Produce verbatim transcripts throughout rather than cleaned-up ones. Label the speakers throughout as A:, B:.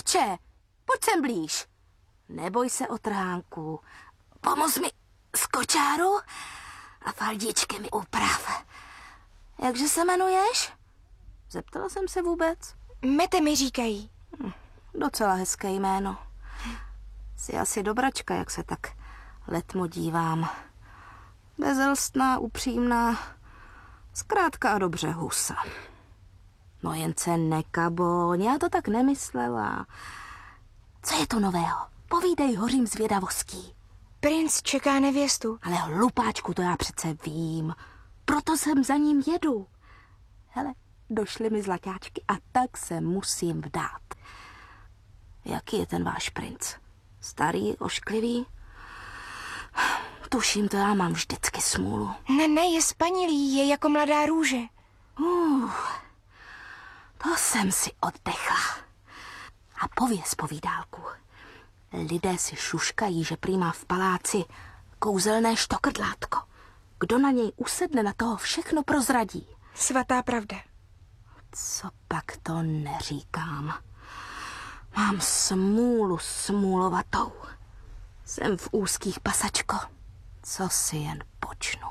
A: Chlapče, pojď sem blíž. Neboj se, otrhánku. Pomoz mi s kočáru a faldičky mi uprav. Jakže se jmenuješ? Zeptala jsem se vůbec?
B: Mete mi říkají.
A: Hm, docela hezké jméno. Jsi asi dobračka, jak se tak letmo dívám. Bezelstná, upřímná, zkrátka a dobře husa. No jen se nekaboň, já to tak nemyslela. Co je to nového? Povídej, hořím zvědavostí.
B: Princ čeká nevěstu.
A: Ale hlupáčku, to já přece vím. Proto jsem za ním jedu. Hele, došly mi zlaťáčky a tak se musím vdát. Jaký je ten váš princ? Starý, ošklivý? Tuším, to já mám vždycky smůlu.
B: Ne, ne, je spanilý, je jako mladá růže.
A: Uh, to jsem si oddechla. A pověz povídálku. Lidé si šuškají, že prý má v paláci kouzelné štokrdlátko. Kdo na něj usedne, na toho všechno prozradí.
B: Svatá pravda.
A: Co pak to neříkám. Mám smůlu smůlovatou. Jsem v úzkých, pasačko. Co si jen počnu.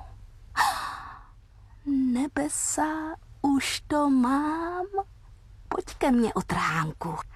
A: Nebesa, už to mám. Pojď ke mně, otrhánku.